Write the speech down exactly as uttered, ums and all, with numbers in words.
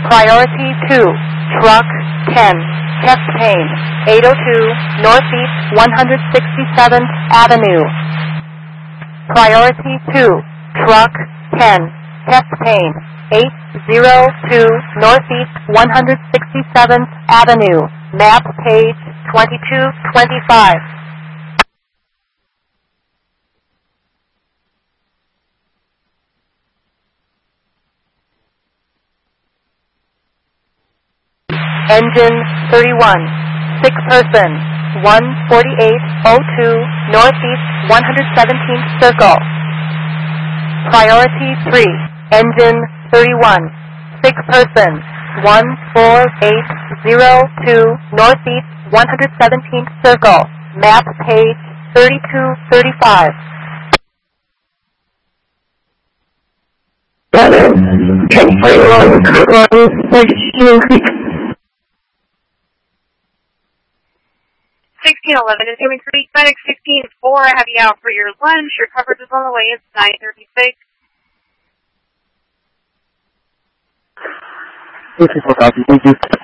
Priority two, truck ten, chest pain, eight oh two Northeast one hundred sixty-seventh Avenue. Priority two, truck ten, chest pain, eight oh two Northeast one hundred sixty-seventh Avenue. Map page twenty-two twenty-five. Engine thirty-one, sick person, one forty-eight oh two Northeast one hundred seventeenth Circle. Priority three, engine thirty-one, sick person, one four eight oh two Northeast one hundred seventeenth Circle. Map page thirty-two thirty-five. sixteen eleven is coming Creek, Medic sixteen four, I have you out for your lunch. Your coverage is on the way, it's nine thirty-six. sixteen four, copy, thank you.